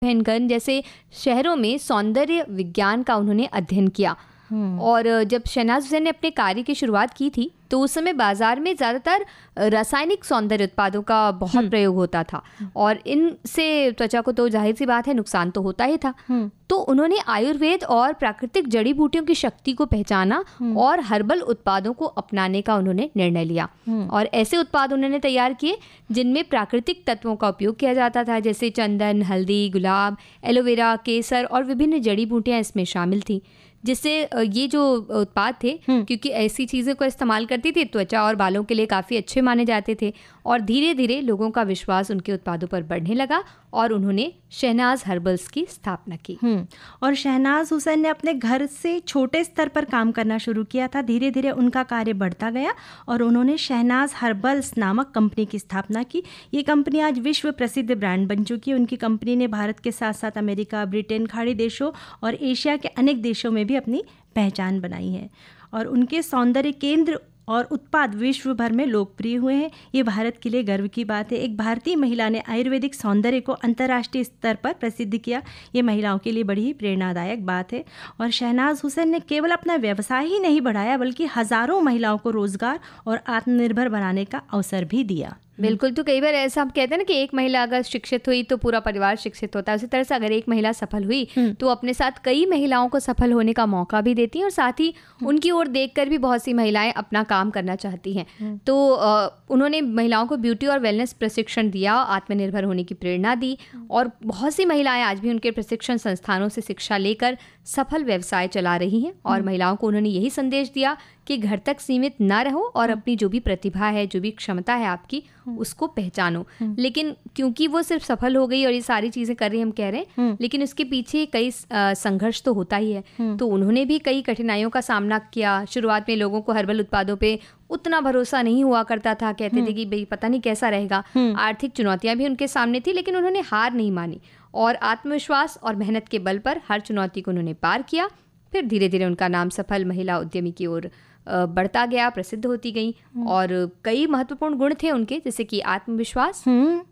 भेनगंज जैसे शहरों में सौंदर्य विज्ञान का उन्होंने अध्ययन किया। और जब शहनाज हुसैन ने अपने कार्य की शुरुआत की थी तो उस समय बाजार में ज़्यादातर रासायनिक सौंदर्य उत्पादों का बहुत प्रयोग होता था और इनसे त्वचा को तो जाहिर सी बात है नुकसान तो होता ही था। तो उन्होंने आयुर्वेद और प्राकृतिक जड़ी बूटियों की शक्ति को पहचाना और हर्बल उत्पादों को अपनाने का उन्होंने निर्णय लिया। और ऐसे उत्पाद उन्होंने तैयार किए जिनमें प्राकृतिक तत्वों का उपयोग किया जाता था, जैसे चंदन, हल्दी, गुलाब, एलोवेरा, केसर और विभिन्न जड़ी बूटियाँ इसमें शामिल थी, जिससे ये जो उत्पाद थे क्योंकि ऐसी चीज़ों को इस्तेमाल करती थी त्वचा और बालों के लिए काफ़ी अच्छे माने जाते थे और धीरे धीरे लोगों का विश्वास उनके उत्पादों पर बढ़ने लगा और उन्होंने शहनाज हर्बल्स की स्थापना की। और शहनाज हुसैन ने अपने घर से छोटे स्तर पर काम करना शुरू किया था। धीरे धीरे उनका कार्य बढ़ता गया और उन्होंने शहनाज हर्बल्स नामक कंपनी की स्थापना की। ये कंपनी आज विश्व प्रसिद्ध ब्रांड बन चुकी है। उनकी कंपनी ने भारत के साथ साथ अमेरिका, ब्रिटेन, खाड़ी देशों और एशिया के अनेक देशों में भी अपनी पहचान बनाई है और उनके सौंदर्य केंद्र और उत्पाद विश्व भर में लोकप्रिय हुए हैं। ये भारत के लिए गर्व की बात है। एक भारतीय महिला ने आयुर्वेदिक सौंदर्य को अंतर्राष्ट्रीय स्तर पर प्रसिद्ध किया। ये महिलाओं के लिए बड़ी ही प्रेरणादायक बात है। और शहनाज हुसैन ने केवल अपना व्यवसाय ही नहीं बढ़ाया बल्कि हज़ारों महिलाओं को रोजगार और आत्मनिर्भर बनाने का अवसर भी दिया। बिल्कुल। तो कई बार ऐसा हम कहते हैं ना कि एक महिला अगर शिक्षित हुई तो पूरा परिवार शिक्षित होता है, उसी तरह से अगर एक महिला सफल हुई तो अपने साथ कई महिलाओं को सफल होने का मौका भी देती हैं और साथ ही उनकी ओर देखकर भी बहुत सी महिलाएं अपना काम करना चाहती हैं। तो उन्होंने महिलाओं को ब्यूटी और वेलनेस प्रशिक्षण दिया, आत्मनिर्भर होने की प्रेरणा दी और बहुत सी महिलाएं आज भी उनके प्रशिक्षण संस्थानों से शिक्षा लेकर सफल व्यवसाय चला रही हैं। और महिलाओं को उन्होंने यही संदेश दिया कि घर तक सीमित ना रहो और अपनी जो भी प्रतिभा है, जो भी क्षमता है आपकी, उसको पहचानो। लेकिन क्योंकि वो सिर्फ सफल हो गई और ये सारी चीज़ें कर रही हम कह रहे हैं, लेकिन उसके पीछे कई संघर्ष तो होता ही है। तो उन्होंने भी कई कठिनाइयों का सामना किया। शुरुआत में लोगों को हर्बल उत्पादों पे उतना भरोसा नहीं हुआ करता था, कहते थे कि भाई पता नहीं कैसा रहेगा। आर्थिक चुनौतियां भी उनके सामने थी, लेकिन उन्होंने हार नहीं मानी और आत्मविश्वास और मेहनत के बल पर हर चुनौती को उन्होंने पार किया। फिर धीरे धीरे उनका नाम सफल महिला उद्यमी की ओर बढ़ता गया, प्रसिद्ध होती गई और कई महत्वपूर्ण गुण थे उनके, जैसे कि आत्मविश्वास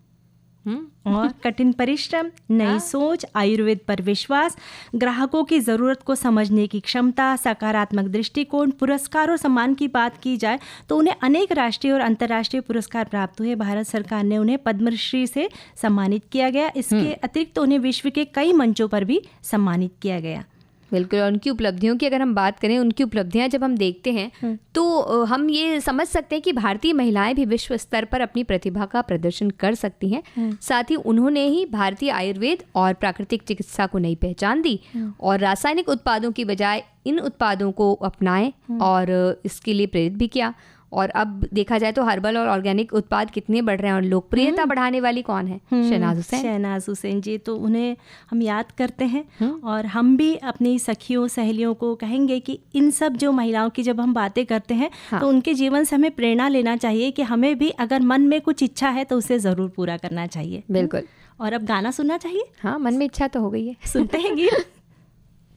और कठिन परिश्रम, नई सोच, आयुर्वेद पर विश्वास, ग्राहकों की ज़रूरत को समझने की क्षमता, सकारात्मक दृष्टिकोण। पुरस्कार और सम्मान की बात की जाए तो उन्हें अनेक राष्ट्रीय और अंतर्राष्ट्रीय पुरस्कार प्राप्त हुए। भारत सरकार ने उन्हें पद्मश्री से सम्मानित किया गया। इसके अतिरिक्त उन्हें विश्व के कई मंचों पर भी सम्मानित किया गया। बिल्कुल। और उनकी उपलब्धियों की अगर हम बात करें, उनकी उपलब्धियां जब हम देखते हैं तो हम ये समझ सकते हैं कि भारतीय महिलाएं भी विश्व स्तर पर अपनी प्रतिभा का प्रदर्शन कर सकती हैं। साथ ही उन्होंने ही भारतीय आयुर्वेद और प्राकृतिक चिकित्सा को नई पहचान दी और रासायनिक उत्पादों की बजाय इन उत्पादों को अपनाएं और इसके लिए प्रेरित भी किया। और अब देखा जाए तो हर्बल और ऑर्गेनिक उत्पाद कितने बढ़ रहे हैं और लोकप्रियता बढ़ाने वाली कौन है? शहनाज हुसैन। शहनाज हुसैन जी, तो उन्हें हम याद करते हैं और हम भी अपनी सखियों सहेलियों को कहेंगे कि इन सब जो महिलाओं की जब हम बातें करते हैं तो उनके जीवन से हमें प्रेरणा लेना चाहिए कि हमें भी अगर मन में कुछ इच्छा है तो उसे ज़रूर पूरा करना चाहिए। बिल्कुल। और अब गाना सुनना चाहिए। हाँ, मन में इच्छा तो हो गई है, सुनते हैं गीत।